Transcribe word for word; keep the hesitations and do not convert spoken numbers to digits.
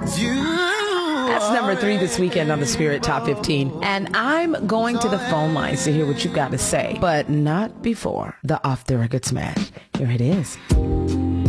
That's number three this weekend on the Spirit Top fifteen. And I'm going to the phone lines to hear what you've got to say, but not before the Off the Record Smash. Here it is.